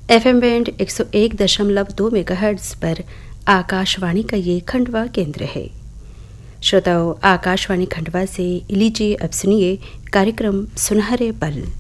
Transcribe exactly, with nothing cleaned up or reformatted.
FM band एक सौ एक दशमलव दो मेगाहर्ट्ज पर आकाशवाणी का ये खंडवा केंद्र है। श्रोताओं, आकाशवाणी खंडवा से लीजिए अब सुनिए कार्यक्रम सुनहरे पल।